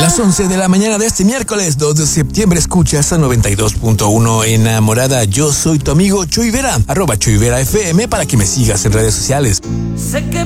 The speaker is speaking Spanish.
Las 11 de la mañana de este miércoles 2 de septiembre escuchas a 92.1 Enamorada. Yo soy tu amigo Chuy Vera, @Chuy Vera FM para que me sigas en redes sociales. Sé que